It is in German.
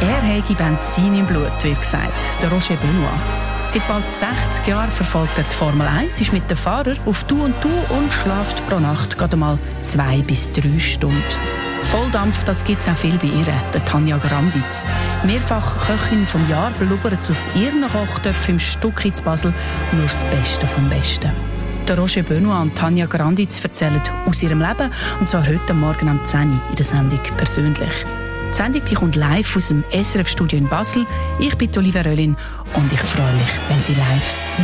Er habe Benzin im Blut, wird gesagt, der Roger Benoit. Seit bald 60 Jahren verfolgt er die Formel 1, ist mit den Fahrern auf Du und Du und schläft pro Nacht gerade mal 2 bis 3 Stunden. Volldampf, das gibt es auch viel bei ihr, der Tanja Granditz. Mehrfach Köchin vom Jahr blubbert aus ihren Kochtöpfen im Stucki zu Basel nur das Beste vom Besten. Der Roger Benoit und Tanja Granditz erzählen aus ihrem Leben, und zwar heute Morgen um 10 Uhr in der Sendung «Persönlich». Die Sendung kommt live aus dem SRF-Studio in Basel. Ich bin Olivia Röllin und ich freue mich, wenn Sie live